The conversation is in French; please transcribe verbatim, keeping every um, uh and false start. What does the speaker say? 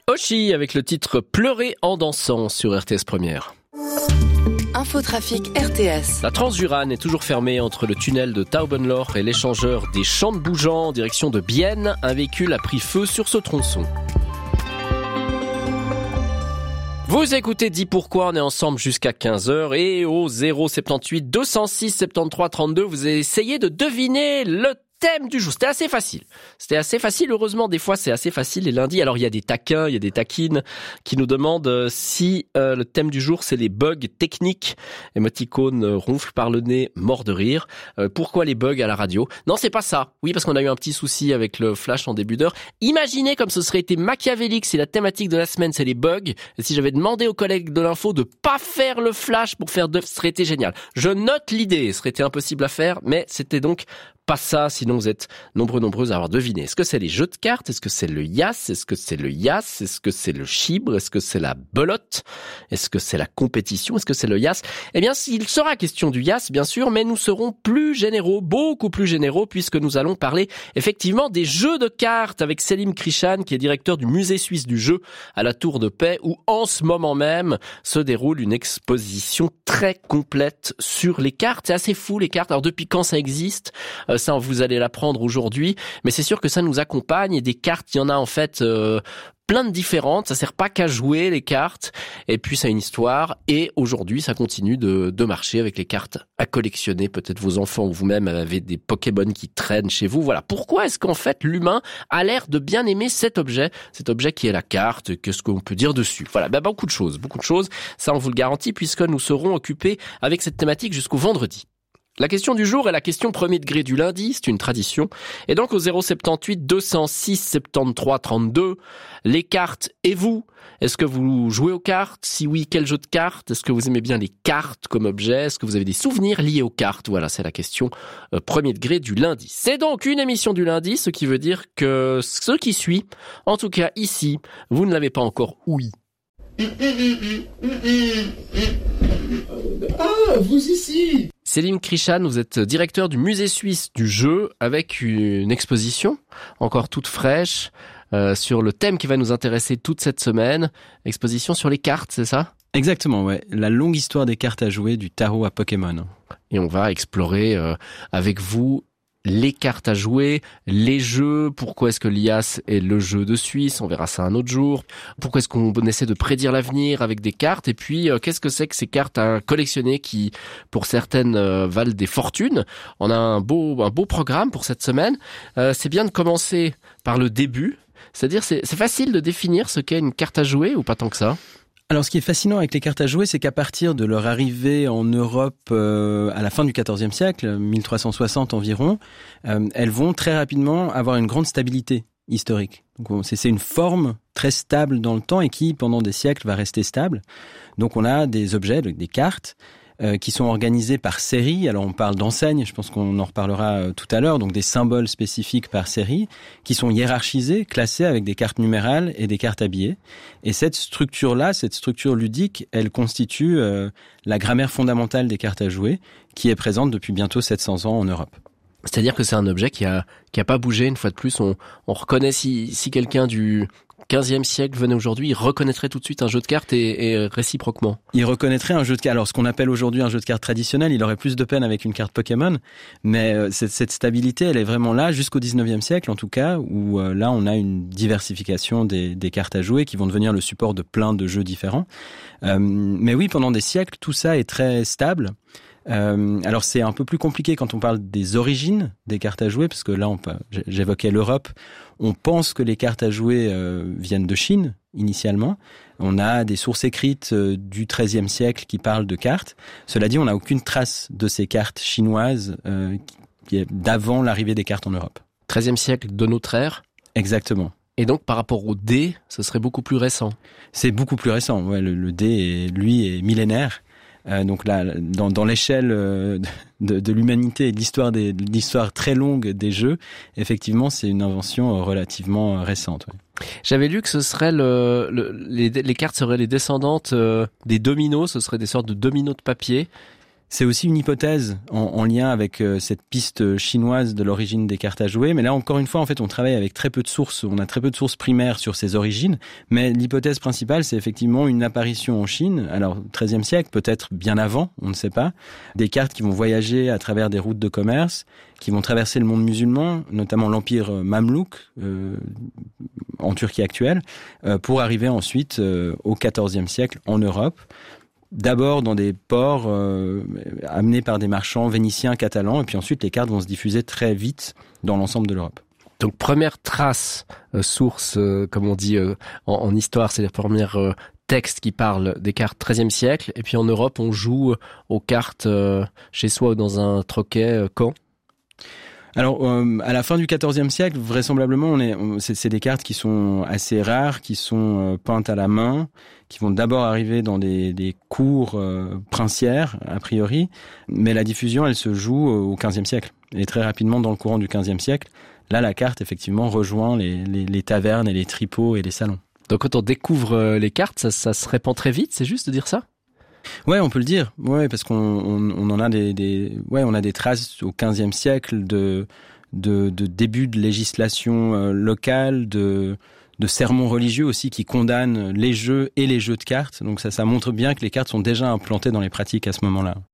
Oshi avec le titre Pleurer en dansant sur R T S Première. Infotrafic R T S. La Transurane est toujours fermée entre le tunnel de Taubenloch et l'échangeur des Champs de Bougeant en direction de Bienne. Un véhicule a pris feu sur ce tronçon. Vous écoutez Dis Pourquoi, on est ensemble jusqu'à quinze heures et au zéro soixante-dix-huit deux cent six soixante-treize trente-deux, vous essayez de deviner le thème du jour. C'était assez facile. C'était assez facile. Heureusement, des fois, c'est assez facile les lundis. Alors, il y a des taquins, il y a des taquines qui nous demandent euh, si euh, le thème du jour, c'est les bugs techniques. Émoticône euh, ronfle par le nez, mort de rire. Euh, pourquoi les bugs à la radio? Non, c'est pas ça. Oui, parce qu'on a eu un petit souci avec le flash en début d'heure. Imaginez comme ce serait été machiavélique si la thématique de la semaine, c'est les bugs. Et si j'avais demandé aux collègues de l'info de pas faire le flash pour faire de... Ce serait été génial. Je note l'idée. Ce serait été impossible à faire, mais c'était donc pas ça, sinon vous êtes nombreux, nombreuses à avoir deviné. Est-ce que c'est les jeux de cartes? Est-ce que c'est le yas? Est-ce que c'est le yas? Est-ce que c'est le chibre? Est-ce que c'est la belote? Est-ce que c'est la compétition? Est-ce que c'est le yas? Eh bien, il sera question du yas, bien sûr, mais nous serons plus généraux, beaucoup plus généraux, puisque nous allons parler effectivement des jeux de cartes avec Selim Krishan, qui est directeur du musée suisse du jeu à la Tour de Paix, où en ce moment même se déroule une exposition très complète sur les cartes. C'est assez fou, les cartes. Alors, depuis quand ça existe? Euh, Ça, vous allez l'apprendre aujourd'hui, mais c'est sûr que ça nous accompagne et des cartes, il y en a en fait euh, plein de différentes. Ça sert pas qu'à jouer les cartes, et puis ça a une histoire. Et aujourd'hui, ça continue de, de marcher avec les cartes à collectionner. Peut-être vos enfants ou vous-même avez des Pokémon qui traînent chez vous. Voilà. Pourquoi est-ce qu'en fait l'humain a l'air de bien aimer cet objet, cet objet qui est la carte? Qu'est-ce qu'on peut dire dessus? Voilà. Ben, beaucoup de choses, beaucoup de choses. Ça, on vous le garantit, puisque nous serons occupés avec cette thématique jusqu'au vendredi. La question du jour est la question premier degré du lundi, c'est une tradition. Et donc au zéro soixante-dix-huit deux cent six soixante-treize trente-deux, les cartes et vous, est-ce que vous jouez aux cartes? Si oui, quel jeu de cartes? Est-ce que vous aimez bien les cartes comme objet? Est-ce que vous avez des souvenirs liés aux cartes? Voilà, c'est la question euh, premier degré du lundi. C'est donc une émission du lundi, ce qui veut dire que ce qui suit, en tout cas ici, vous ne l'avez pas encore ouï. Ah, vous ici! Selim Krishan, vous êtes directeur du musée suisse du jeu avec une exposition encore toute fraîche euh, sur le thème qui va nous intéresser toute cette semaine. Exposition sur les cartes, c'est ça? Exactement, ouais. La longue histoire des cartes à jouer du tarot à Pokémon. Et on va explorer euh, avec vous les cartes à jouer, les jeux, pourquoi est-ce que l'I A S est le jeu de Suisse, on verra ça un autre jour, pourquoi est-ce qu'on essaie de prédire l'avenir avec des cartes, et puis euh, qu'est-ce que c'est que ces cartes à collectionner qui, pour certaines, euh, valent des fortunes. On a un beau, un beau programme pour cette semaine. Euh, c'est bien de commencer par le début, c'est-à-dire c'est, c'est facile de définir ce qu'est une carte à jouer ou pas tant que ça? Alors, ce qui est fascinant avec les cartes à jouer, c'est qu'à partir de leur arrivée en Europe euh, à la fin du quatorzième siècle, mille trois cent soixante environ, euh, elles vont très rapidement avoir une grande stabilité historique. Donc, c'est, c'est une forme très stable dans le temps et qui, pendant des siècles, va rester stable. Donc, on a des objets, des cartes, Euh, qui sont organisés par série. Alors on parle d'enseignes, je pense qu'on en reparlera euh, tout à l'heure, donc des symboles spécifiques par série, qui sont hiérarchisés, classés avec des cartes numérales et des cartes habillées. Et cette structure-là, cette structure ludique, elle constitue euh, la grammaire fondamentale des cartes à jouer, qui est présente depuis bientôt sept cents ans en Europe. C'est-à-dire que c'est un objet qui a qui a pas bougé. Une fois de plus, on, on reconnaît si, si quelqu'un du quinzième siècle venait aujourd'hui, il reconnaîtrait tout de suite un jeu de cartes et, et réciproquement. Il reconnaîtrait un jeu de cartes. Alors, ce qu'on appelle aujourd'hui un jeu de cartes traditionnel, il aurait plus de peine avec une carte Pokémon, mais euh, cette, cette stabilité, elle est vraiment là jusqu'au dix-neuvième siècle, en tout cas, où euh, là, on a une diversification des, des cartes à jouer qui vont devenir le support de plein de jeux différents. Euh, mais oui, pendant des siècles, tout ça est très stable. Euh, alors c'est un peu plus compliqué quand on parle des origines des cartes à jouer, parce que là on peut, j'évoquais l'Europe, on pense que les cartes à jouer euh, viennent de Chine initialement. On a des sources écrites euh, du treizième siècle qui parlent de cartes. Cela dit, on n'a aucune trace de ces cartes chinoises euh, qui est d'avant l'arrivée des cartes en Europe. treizième siècle de notre ère. Exactement. Et donc, par rapport au dé, ce serait beaucoup plus récent. C'est beaucoup plus récent. Ouais, le, le dé, est, lui, est millénaire. Euh, donc là, dans, dans l'échelle euh, de, de l'humanité et de l'histoire, des, de l'histoire très longue des jeux, effectivement, c'est une invention relativement récente. Ouais. J'avais lu que ce serait le, le les, les cartes seraient les descendantes euh, des dominos. Ce seraient des sortes de dominos de papier. C'est aussi une hypothèse en, en lien avec euh, cette piste chinoise de l'origine des cartes à jouer. Mais là, encore une fois, en fait, on travaille avec très peu de sources. On a très peu de sources primaires sur ces origines. Mais l'hypothèse principale, c'est effectivement une apparition en Chine. Alors, treizième siècle, peut-être bien avant, on ne sait pas. Des cartes qui vont voyager à travers des routes de commerce, qui vont traverser le monde musulman, notamment l'empire mamelouk, euh, en Turquie actuelle, euh, pour arriver ensuite euh, au quatorzième siècle en Europe. D'abord dans des ports euh, amenés par des marchands vénitiens, catalans, et puis ensuite les cartes vont se diffuser très vite dans l'ensemble de l'Europe. Donc première trace, euh, source, euh, comme on dit euh, en, en histoire, c'est les premières euh, textes qui parlent des cartes treizième siècle, et puis en Europe on joue aux cartes euh, chez soi ou dans un troquet euh, quand ? Alors, euh, à la fin du quatorzième siècle, vraisemblablement, on est, on, c'est, c'est des cartes qui sont assez rares, qui sont euh, peintes à la main, qui vont d'abord arriver dans des, des cours euh, princières, a priori, mais la diffusion, elle se joue au quinzième siècle. Et très rapidement, dans le courant du quinzième siècle, là, la carte, effectivement, rejoint les, les, les tavernes et les tripots et les salons. Donc, quand on découvre les cartes, ça, ça se répand très vite, c'est juste de dire ça ? Ouais, on peut le dire. Ouais, parce qu'on on, on en a des, des ouais, on a des traces au quinzième siècle de de, de début de législation euh, locale, de de sermons religieux aussi qui condamnent les jeux et les jeux de cartes. Donc ça, ça montre bien que les cartes sont déjà implantées dans les pratiques à ce moment-là.